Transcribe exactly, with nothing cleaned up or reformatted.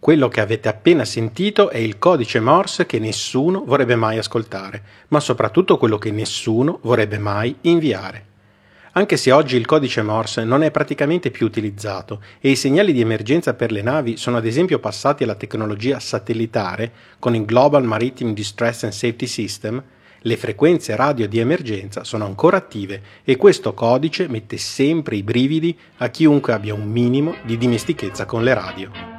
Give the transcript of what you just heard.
Quello che avete appena sentito è il codice Morse che nessuno vorrebbe mai ascoltare, ma soprattutto quello che nessuno vorrebbe mai inviare. Anche se oggi il codice Morse non è praticamente più utilizzato e i segnali di emergenza per le navi sono ad esempio passati alla tecnologia satellitare con il Global Maritime Distress and Safety System, le frequenze radio di emergenza sono ancora attive e questo codice mette sempre i brividi a chiunque abbia un minimo di dimestichezza con le radio.